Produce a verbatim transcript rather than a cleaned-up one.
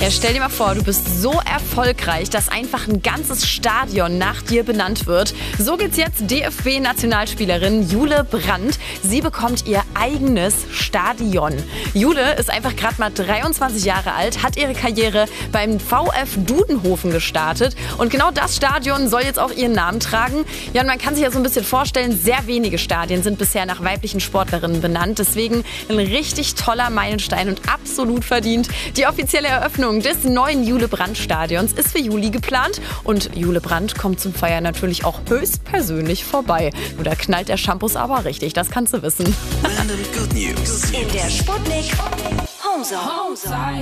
Ja, stell dir mal vor, du bist so erfolgreich, dass einfach ein ganzes Stadion nach dir benannt wird. So geht's jetzt D F B-Nationalspielerin Jule Brandt. Sie bekommt ihr eigenes Stadion. Jule ist einfach gerade mal dreiundzwanzig Jahre alt, hat ihre Karriere beim V F Dudenhofen gestartet. Und genau das Stadion soll jetzt auch ihren Namen tragen. Ja, und man kann sich ja so ein bisschen vorstellen, sehr wenige Stadien sind bisher nach weiblichen Sportlerinnen benannt. Deswegen ein richtig toller Meilenstein und absolut verdient. Die offizielle Eröffnung des neuen Jule Brandt Stadions ist für Juli geplant. Und Jule Brandt kommt zum Feiern natürlich auch höchstpersönlich vorbei. Nur da knallt der Shampoos aber richtig, das kannst du wissen. Random Good News In der Sputnik Homezone.